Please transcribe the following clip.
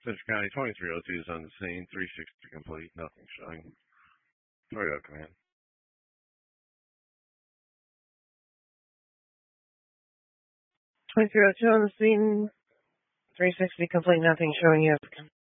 Central County 2302 is on the scene. 360 complete. Nothing showing. Toyota command. 2302 on the scene. 360 complete. Nothing showing yet.